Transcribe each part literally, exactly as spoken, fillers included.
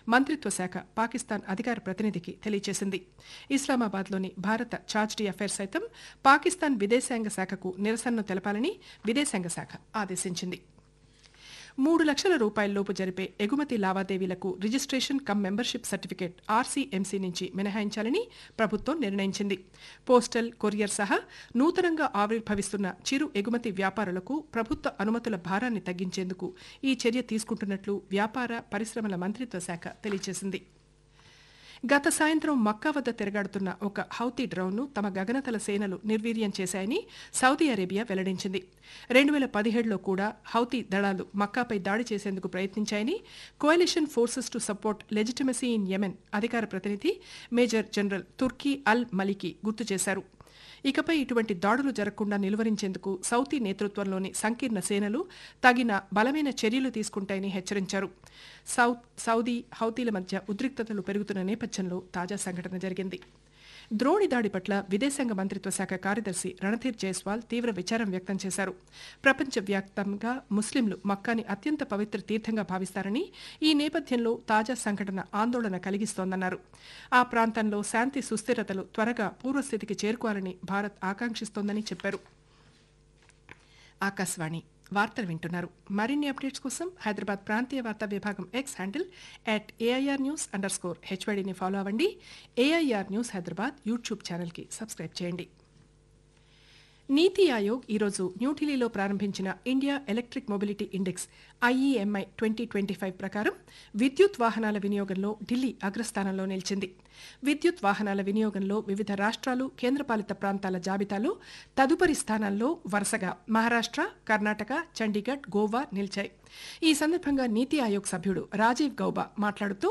మంత్రిత్వ శాఖ పాకిస్తాన్ అధికార ప్రతినిధికి తెలియజేసింది. ఇస్లామాబాద్లోని భారత చార్జ్ అఫైర్స్ సైతం పాకిస్తాన్ విదేశాంగ శాఖకు నిరసనను తెలపాలని విదేశాంగ శాఖ ఆదేశించింది. మూడు లక్షల రూపాయలలోపు జరిపే ఎగుమతి లావాదేవీలకు registration come membership certificate RCMC నుంచి మినహాయించాలని ప్రభుత్వం నిర్ణయించింది. పోస్టల్, కొరియర్ సహా నూతనంగా ఆవిర్భవిస్తున్న చిరు ఎగుమతి వ్యాపారులకు ప్రభుత్వ అనుమతుల భారాన్ని తగ్గించేందుకు ఈ చర్య తీసుకుంటున్నట్లు వ్యాపార, పరిశ్రమల మంత్రిత్వ శాఖ తెలియజేసింది. గత సాయంత్రం మక్కా వద్ద తిరగాడుతున్న ఒక హౌతీ డ్రోన్ను తమ గగనతల సేనలు నిర్వీర్యం చేశాయని సౌదీ అరేబియా వెల్లడించింది. రెండు వేల పదిహేడులో కూడా హౌతీ దళాలు మక్కాపై దాడి చేసేందుకు ప్రయత్నించాయని coalition forces to support legitimacy in Yemen అధికార ప్రతినిధి మేజర్ జనరల్ తుర్కీ అల్ మలికి గుర్తు చేశారు. ఇకపై ఇటువంటి దాడులు జరగకుండా నిలువరించేందుకు సౌదీ నేతృత్వంలోని సంకీర్ణ సేనలు తగిన బలమైన చర్యలు తీసుకుంటాయని హెచ్చరించారు. సౌదీ, హౌతీల మధ్య ఉద్రిక్తతలు పెరుగుతున్న నేపథ్యంలో తాజా సంఘటన జరిగింది. ద్రోణి దాడి పట్ల విదేశాంగ మంత్రిత్వ శాఖ కార్యదర్శి రణధీర్ జైస్వాల్ తీవ్ర విచారం వ్యక్తం చేశారు. ప్రపంచవ్యాప్తంగా ముస్లింలు మక్కాని అత్యంత పవిత్ర తీర్థంగా భావిస్తారని, ఈ నేపథ్యంలో తాజా సంఘటన ఆందోళన కలిగిస్తోందన్నారు. ఆ ప్రాంతంలో శాంతి సుస్థిరతలు త్వరగా పూర్వస్థితికి చేరుకోవాలని భారత్ ఆకాంక్షిస్తోందని చెప్పారు. ఆకాశవాణి వార్తలు వింటున్నారు. మరిన్ని అప్డేట్స్ కోసం హైదరాబాద్ ప్రాంతీయ వార్తా విభాగం X handle at AIR news under score హెచ్వైడీని follow అవ్వండి. ఏఐఆర్ న్యూస్ హైదరాబాద్ యూట్యూబ్ ఛానల్కి సబ్స్క్రైబ్ చేయండి. నీతి ఆయోగ్ ఈరోజు న్యూఢిల్లీలో ప్రారంభించిన India electric mobility index IEMI twenty twenty five ప్రకారం విద్యుత్ వాహనాల వినియోగంలో ఢిల్లీ అగ్రస్థానంలో నిలిచింది. విద్యుత్ వాహనాల వినియోగంలో వివిధ రాష్ట్రాలు, కేంద్రపాలిత ప్రాంతాల జాబితాలో తదుపరి స్థానాల్లో వరుసగా మహారాష్ట్ర, కర్ణాటక, చండీగఢ్, గోవా నిలిచాయి. ఈ సందర్భంగా నీతి ఆయోగ్ సభ్యుడు రాజీవ్ గౌబా మాట్లాడుతూ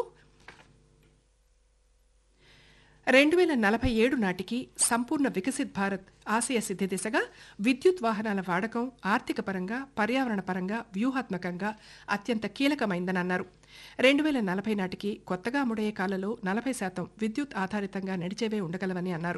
రెండు వేల నలభై ఏడు నాటికి సంపూర్ణ వికసిత్ భారత్ ఆశయ సిద్ధి దిశగా విద్యుత్ వాహనాల వాడకం ఆర్థిక పరంగా, పర్యావరణ పరంగా, వ్యూహాత్మకంగా అత్యంత కీలకమైందని అన్నారు. రెండు వేల నలభై నాటికి కొత్తగా అమ్ముడయ్యే కాలలో నలభై శాతం విద్యుత్ ఆధారితంగా నడిచేవే ఉండగలవని అన్నారు.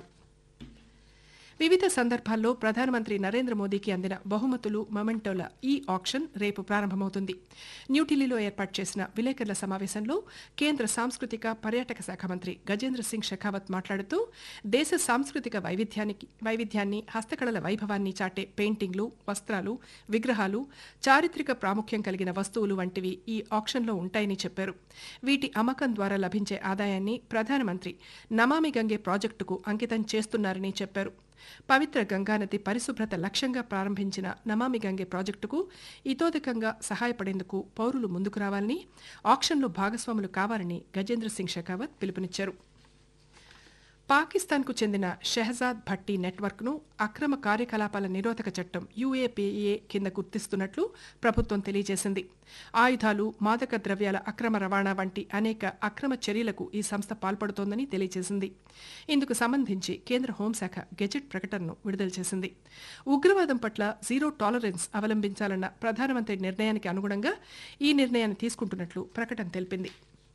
వివిధ సందర్భాల్లో ప్రధానమంత్రి నరేంద్ర మోదీకి అందిన బహుమతులు, మొమెంటోల ఈ ఆక్షన్ రేపు ప్రారంభమవుతుంది. న్యూఢిల్లీలో ఏర్పాటు చేసిన విలేకరుల సమావేశంలో కేంద్ర సాంస్కృతిక, పర్యాటక శాఖ మంత్రి గజేంద్ర సింగ్ షెకావత్ మాట్లాడుతూ దేశ సాంస్కృతిక వైవిధ్యానికి వైవిధ్యాన్ని హస్తకళల వైభవాన్ని చాటే పెయింటింగ్లు, వస్త్రాలు, విగ్రహాలు, చారిత్రక ప్రాముఖ్యం కలిగిన వస్తువులు వంటివి ఈ ఆక్షన్లో ఉంటాయని చెప్పారు. వీటి అమ్మకం ద్వారా లభించే ఆదాయాన్ని ప్రధానమంత్రి నమామి గంగే ప్రాజెక్టుకు అంకితం చేస్తున్నారని చెప్పారు. పవిత్ర గంగానది పరిశుభ్రత లక్ష్యంగా ప్రారంభించిన నమామి గంగే ప్రాజెక్టుకు ఇతోధికంగా సహాయపడేందుకు పౌరులు ముందుకు రావాలని, ఆక్షన్లో భాగస్వాములు కావాలని గజేంద్ర సింగ్ షెకావత్ పిలుపునిచ్చారు. పాకిస్తాన్కు చెందిన షెహజాద్ భట్టి నెట్వర్క్ను అక్రమ కార్యకలాపాల నిరోధక చట్టం యూఏపీఏ కింద గుర్తిస్తున్నట్లు ప్రభుత్వం తెలియజేసింది. ఆయుధాలు, మాదక ద్రవ్యాల అక్రమ రవాణా వంటి అనేక అక్రమ చర్యలకు ఈ సంస్థ పాల్పడుతోందని తెలియజేసింది. ఇందుకు సంబంధించి కేంద్ర హోంశాఖ గెజెట్ ప్రకటనను విడుదల చేసింది. ఉగ్రవాదం పట్ల జీరో టాలరెన్స్ అవలంబించాలన్న ప్రధానమంత్రి నిర్ణయానికి అనుగుణంగా ఈ నిర్ణయాన్ని తీసుకుంటున్నట్లు ప్రకటన తెలిపింది.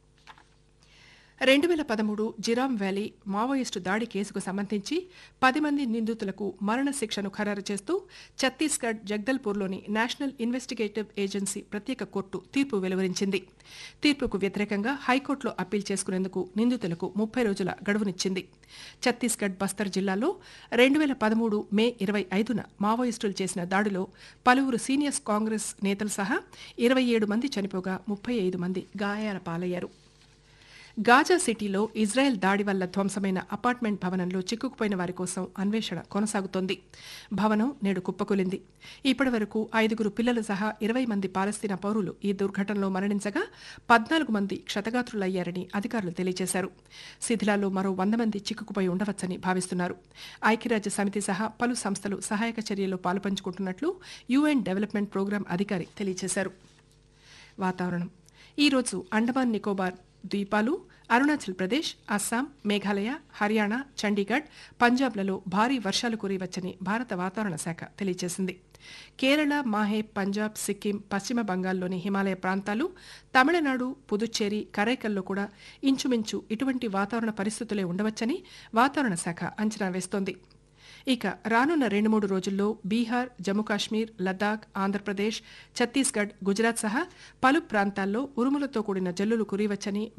రెండు వేల పదమూడు జిరామ్ వ్యాలీ మావోయిస్టు దాడి కేసుకు సంబంధించి పది మంది నిందితులకు మరణ శిక్షను ఖరారు చేస్తూ ఛత్తీస్గఢ్ జగ్దల్పూర్లోని నేషనల్ ఇన్వెస్టిగేటివ్ ఏజెన్సీ ప్రత్యేక కోర్టు తీర్పు వెలువరించింది. తీర్పుకు వ్యతిరేకంగా హైకోర్టులో అప్పీల్ చేసుకునేందుకు నిందితులకు ముప్పై రోజుల గడువునిచ్చింది. ఛత్తీస్గఢ్ బస్తర్ జిల్లాలో రెండు వేల పదమూడు మే ఇరవై ఐదున మావోయిస్టులు చేసిన దాడిలో పలువురు సీనియర్ కాంగ్రెస్ నేతలు సహా ఇరవై ఏడు మంది చనిపోగా ముప్పై ఐదు మంది గాయాల పాలయ్యారు. గాజా సిటీలో ఇజ్రాయెల్ దాడి వల్ల ధ్వంసమైన అపార్ట్మెంట్ భవనంలో చిక్కుకుపోయిన వారి కోసం అన్వేషణ కొనసాగుతోంది. భవనం నేడు కుప్పకూలింది. ఇప్పటి వరకు ఐదుగురు పిల్లలు సహా ఇరవై మంది పాలస్తీనా పౌరులు ఈ దుర్ఘటనలో మరణించగా పద్నాలుగు మంది క్షతగాత్రులయ్యారని అధికారులు తెలియజేశారు. శిథిలాల్లో మరో వంద మంది చిక్కుకుపోయి ఉండవచ్చని భావిస్తున్నారు. ఐక్యరాజ్య సమితి సహా పలు సంస్థలు సహాయక చర్యల్లో పాలుపంచుకుంటున్నట్లు యూఎన్ డెవలప్మెంట్ ప్రోగ్రాం అధికారి తెలియజేశారు. వాతావరణం ఈరోజు అండమాన్ నికోబార్ ద్వీపాలు, అరుణాచల్ ప్రదేశ్, అస్సాం, మేఘాలయ, హర్యానా, చండీగఢ్, పంజాబ్లలో భారీ వర్షాలు కురియవచ్చని భారత వాతావరణ శాఖ తెలియజేసింది. కేరళ, మాహే, పంజాబ్, సిక్కిం, పశ్చిమ బంగాల్లోని హిమాలయ ప్రాంతాలు, తమిళనాడు, పుదుచ్చేరి, కరైకల్లో కూడా ఇంచుమించు ఇటువంటి వాతావరణ పరిస్థితులే ఉండవచ్చని వాతావరణ శాఖ అంచనా వేస్తోంది. ఇక రానున్న రెండు మూడు రోజుల్లో బీహార్, జమ్మూ కాశ్మీర్, లద్దాఖ్, ఆంధ్రప్రదేశ్, ఛత్తీస్గఢ్, గుజరాత్ సహా పలు ప్రాంతాల్లో ఉరుములతో కూడిన జల్లులు కురియవచ్చని